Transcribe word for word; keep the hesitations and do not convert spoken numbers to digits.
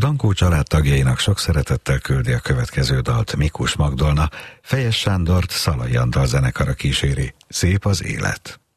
Dankó család tagjainak sok szeretettel küldi a következő dalt Mikus Magdolna, Fejes Sándort Szalai Antal zenekara kíséri. Szép az élet.